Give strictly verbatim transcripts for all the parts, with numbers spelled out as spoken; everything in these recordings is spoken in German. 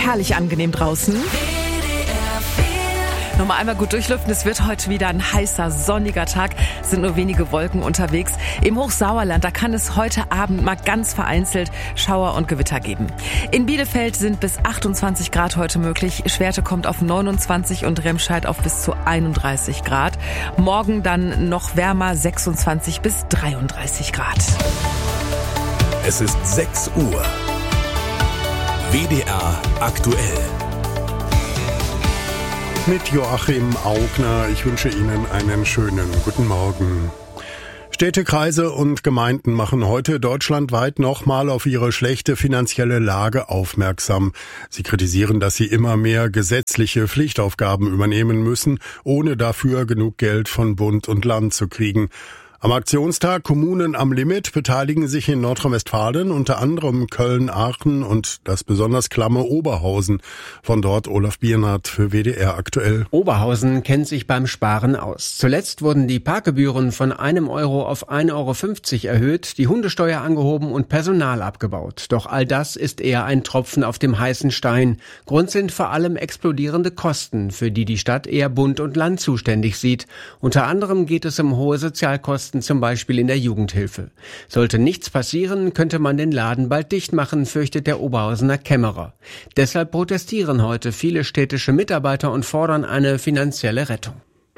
herrlich angenehm draußen. Nochmal einmal gut durchlüften. Es wird heute wieder ein heißer, sonniger Tag. Es sind nur wenige Wolken unterwegs. Im Hochsauerland, da kann es heute Abend mal ganz vereinzelt Schauer und Gewitter geben. In Bielefeld sind bis achtundzwanzig Grad heute möglich. Schwerte kommt auf neunundzwanzig und Remscheid auf bis zu einunddreißig Grad. Morgen dann noch wärmer, sechsundzwanzig bis dreiunddreißig Grad. Es ist sechs Uhr. W D R aktuell. Mit Joachim Augner. Ich wünsche Ihnen einen schönen guten Morgen. Städte, Kreise und Gemeinden machen heute deutschlandweit nochmal auf ihre schlechte finanzielle Lage aufmerksam. Sie kritisieren, dass sie immer mehr gesetzliche Pflichtaufgaben übernehmen müssen, ohne dafür genug Geld von Bund und Land zu kriegen. Am Aktionstag Kommunen am Limit beteiligen sich in Nordrhein-Westfalen unter anderem Köln, Aachen und das besonders klamme Oberhausen. Von dort Olaf Biernert für W D R aktuell. Oberhausen kennt sich beim Sparen aus. Zuletzt wurden die Parkgebühren von einem Euro auf ein Euro fünfzig erhöht, die Hundesteuer angehoben und Personal abgebaut. Doch all das ist eher ein Tropfen auf dem heißen Stein. Grund sind vor allem explodierende Kosten, für die die Stadt eher Bund und Land zuständig sieht. Unter anderem geht es um hohe Sozialkosten, zum Beispiel in der Jugendhilfe. Sollte nichts passieren, könnte man den Laden bald dicht machen, fürchtet der Oberhausener Kämmerer. Deshalb protestieren heute viele städtische Mitarbeiter und fordern eine finanzielle Rettung.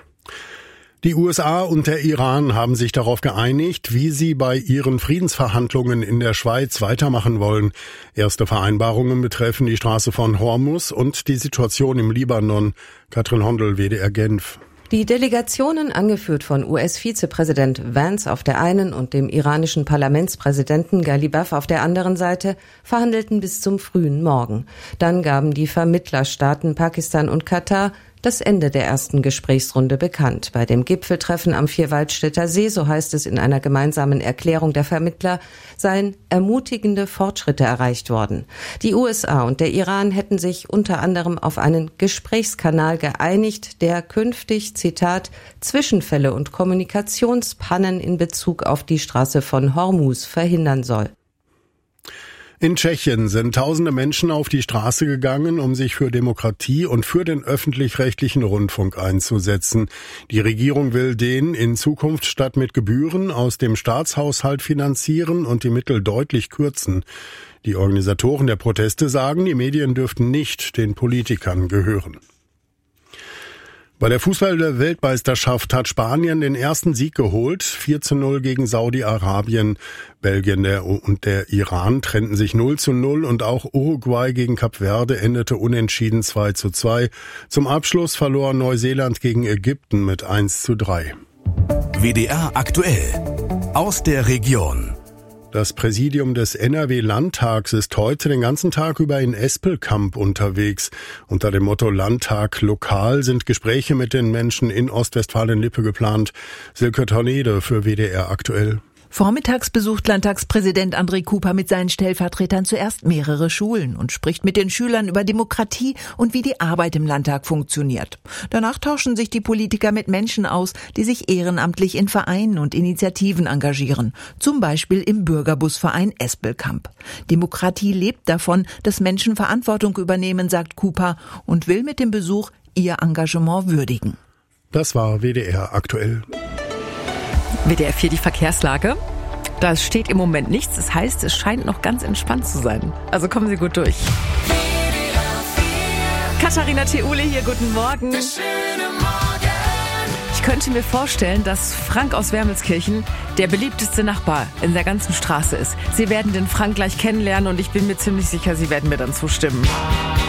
Die U S A und der Iran haben sich darauf geeinigt, wie sie bei ihren Friedensverhandlungen in der Schweiz weitermachen wollen. Erste Vereinbarungen betreffen die Straße von Hormuz und die Situation im Libanon. Katrin Hondel, W D R Genf. Die Delegationen, angeführt von U S-Vizepräsident Vance auf der einen und dem iranischen Parlamentspräsidenten Ghalibaf auf der anderen Seite, verhandelten bis zum frühen Morgen. Dann gaben die Vermittlerstaaten Pakistan und Katar das Ende der ersten Gesprächsrunde bekannt. Bei dem Gipfeltreffen am Vierwaldstätter See, so heißt es in einer gemeinsamen Erklärung der Vermittler, seien ermutigende Fortschritte erreicht worden. Die U S A und der Iran hätten sich unter anderem auf einen Gesprächskanal geeinigt, der künftig, Zitat, Zwischenfälle und Kommunikationspannen in Bezug auf die Straße von Hormuz verhindern soll. In Tschechien sind tausende Menschen auf die Straße gegangen, um sich für Demokratie und für den öffentlich-rechtlichen Rundfunk einzusetzen. Die Regierung will den in Zukunft statt mit Gebühren aus dem Staatshaushalt finanzieren und die Mittel deutlich kürzen. Die Organisatoren der Proteste sagen, die Medien dürften nicht den Politikern gehören. Bei der Fußball-Weltmeisterschaft hat Spanien den ersten Sieg geholt, vier zu null gegen Saudi-Arabien. Belgien und der Iran trennten sich null zu null und auch Uruguay gegen Kap Verde endete unentschieden zwei zu zwei. Zum Abschluss verlor Neuseeland gegen Ägypten mit eins zu drei. W D R aktuell aus der Region. Das Präsidium des N R W-Landtags ist heute den ganzen Tag über in Espelkamp unterwegs. Unter dem Motto Landtag lokal sind Gespräche mit den Menschen in Ostwestfalen-Lippe geplant. Silke Tornede für W D R aktuell. Vormittags besucht Landtagspräsident André Cooper mit seinen Stellvertretern zuerst mehrere Schulen und spricht mit den Schülern über Demokratie und wie die Arbeit im Landtag funktioniert. Danach tauschen sich die Politiker mit Menschen aus, die sich ehrenamtlich in Vereinen und Initiativen engagieren, zum Beispiel im Bürgerbusverein Espelkamp. Demokratie lebt davon, dass Menschen Verantwortung übernehmen, sagt Cooper, und will mit dem Besuch ihr Engagement würdigen. Das war W D R aktuell. W D R vier die Verkehrslage. Da steht im Moment nichts. Das heißt, es scheint noch ganz entspannt zu sein. Also kommen Sie gut durch. Katharina Theule hier, guten Morgen. Ich könnte mir vorstellen, dass Frank aus Wermelskirchen der beliebteste Nachbar in der ganzen Straße ist. Sie werden den Frank gleich kennenlernen und ich bin mir ziemlich sicher, Sie werden mir dann zustimmen.